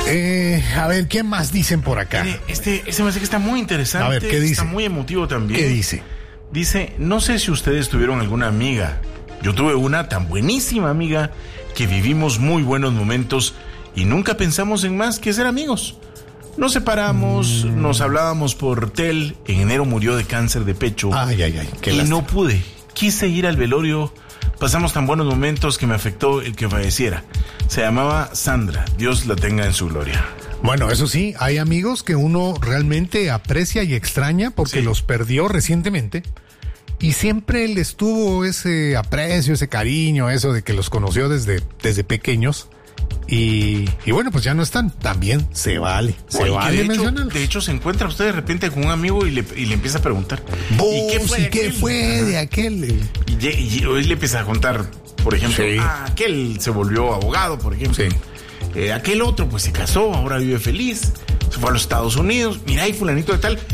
A ver, ¿qué más dicen por acá? Este mensaje está muy interesante. A ver, ¿qué dice? Está muy emotivo también. ¿Qué dice? Dice, no sé si ustedes tuvieron alguna amiga. Yo tuve una tan buenísima amiga que vivimos muy buenos momentos y nunca pensamos en más que ser amigos. Nos separamos, nos hablábamos por tel. En enero murió de cáncer de pecho. Ay, qué y lástima. no pude. Quise ir al velorio. Pasamos tan buenos momentos que me afectó el que falleciera. Se llamaba Sandra. Dios la tenga en su gloria. Bueno, eso sí, hay amigos que uno realmente aprecia y extraña porque los perdió recientemente y siempre les tuvo ese aprecio, ese cariño, eso de que los conoció desde pequeños y bueno, pues ya no están. También se vale mencionarlos. De hecho, se encuentra usted de repente con un amigo y le empieza a preguntar ¿Y qué fue de aquel? Y hoy le empieza a contar, por ejemplo, aquel se volvió abogado, por ejemplo. Sí. Aquel otro pues se casó, ahora vive feliz, se fue a los Estados Unidos, mira ahí fulanito de tal.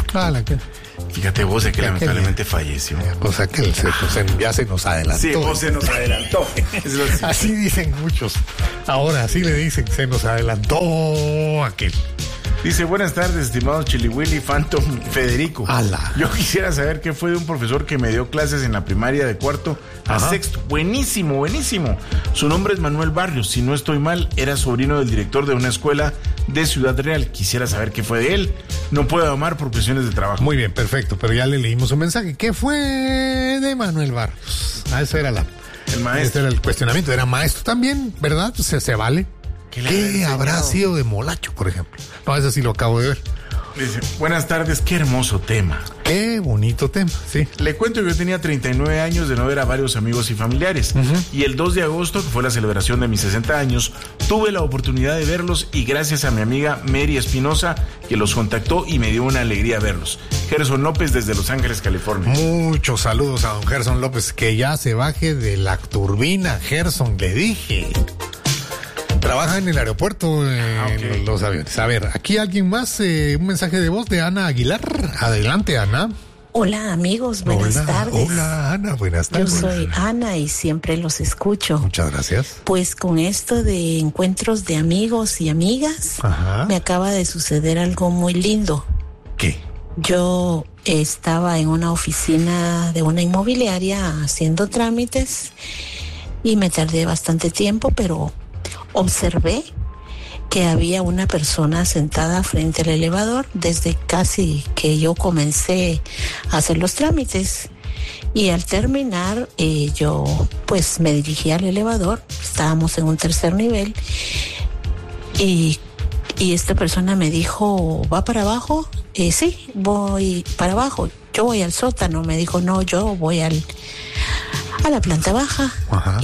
Fíjate vos, que lamentablemente falleció. Pues aquel ya se nos adelantó. Sí, vos se nos adelantó. Así dicen muchos. Ahora así le dicen, se nos adelantó aquel. Dice, buenas tardes, estimado Chili Willy, Phantom, Federico. ¡Hala! Yo quisiera saber qué fue de un profesor que me dio clases en la primaria de cuarto a sexto. Buenísimo, buenísimo. Su nombre es Manuel Barrios. Si no estoy mal, era sobrino del director de una escuela de Ciudad Real. Quisiera saber qué fue de él. No puedo amar por cuestiones de trabajo. Muy bien, perfecto, pero ya le leímos un mensaje. ¿Qué fue de Manuel Barrios? Eso era el maestro. Este era el cuestionamiento. Era maestro también, ¿verdad? Se vale. ¿Qué habrá sido de Molacho, por ejemplo? No, eso sí lo acabo de ver. Dice, buenas tardes, qué hermoso tema. Qué bonito tema, sí. Le cuento que yo tenía 39 años de no ver a varios amigos y familiares. Y el 2 de agosto, que fue la celebración de mis 60 años, tuve la oportunidad de verlos y gracias a mi amiga Mary Espinosa, que los contactó y me dio una alegría verlos. Gerson López desde Los Ángeles, California. Muchos saludos a don Gerson López, que ya se baje de la turbina. Gerson, le dije. Trabaja en el aeropuerto, en los aviones. A ver, aquí alguien más, un mensaje de voz de Ana Aguilar. Adelante, Ana. Hola, amigos, buenas tardes. Hola, Ana, buenas tardes. Yo soy Ana y siempre los escucho. Muchas gracias. Pues con esto de encuentros de amigos y amigas, me acaba de suceder algo muy lindo. ¿Qué? Yo estaba en una oficina de una inmobiliaria haciendo trámites y me tardé bastante tiempo, pero observé que había una persona sentada frente al elevador desde casi que yo comencé a hacer los trámites. Y al terminar, yo pues me dirigí al elevador. Estábamos en un tercer nivel y esta persona me dijo, ¿va para abajo? Sí, voy para abajo. Yo voy al sótano. Me dijo, no, yo voy a la planta baja.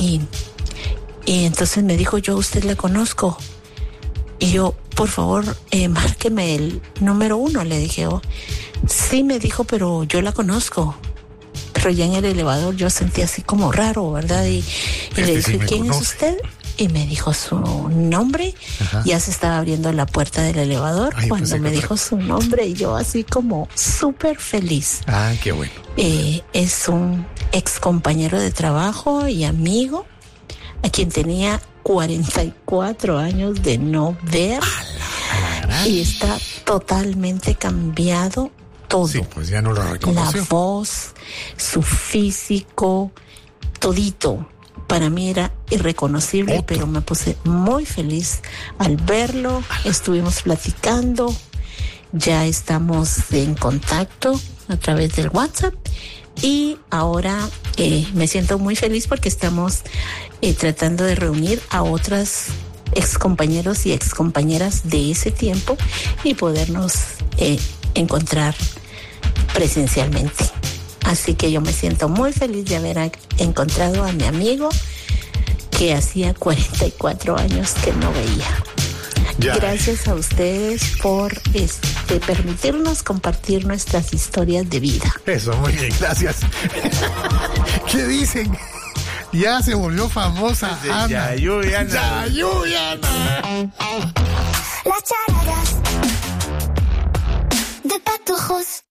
Y entonces me dijo, yo a usted la conozco. Y yo, por favor, márqueme el número 1, le dije. Sí, me dijo, pero yo la conozco. Pero ya en el elevador yo sentí así como raro, ¿verdad? Y le dije, ¿quién es usted? Y me dijo su nombre. Ya se estaba abriendo la puerta del elevador cuando me dijo su nombre y yo así como súper feliz. Qué bueno. Es un ex compañero de trabajo y amigo a quien tenía 44 años de no ver y está totalmente cambiado todo. Sí, pues ya no lo reconoció. La voz, su físico, todito. Para mí era irreconocible, pero me puse muy feliz al verlo. Estuvimos platicando, ya estamos en contacto a través del WhatsApp y ahora me siento muy feliz porque estamos tratando de reunir a otras excompañeros y excompañeras de ese tiempo y podernos encontrar presencialmente. Así que yo me siento muy feliz de haber encontrado a mi amigo que hacía 44 años que no veía. Gracias a ustedes por permitirnos compartir nuestras historias de vida. Eso, muy bien, gracias. ¿Qué dicen? Ya se volvió famosa Ana. Yayu y Ana. Yayu y Ana. Las charadas de Patojos.